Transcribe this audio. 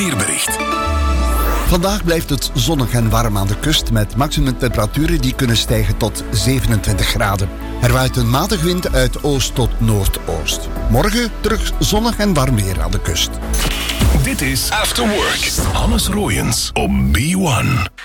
weerbericht. Vandaag blijft het zonnig en warm aan de kust met maximumtemperaturen die kunnen stijgen tot 27 graden. Er waait een matige wind uit oost tot noordoost. Morgen terug zonnig en warm weer aan de kust. Dit is After Work. Hannes Roijens op B1.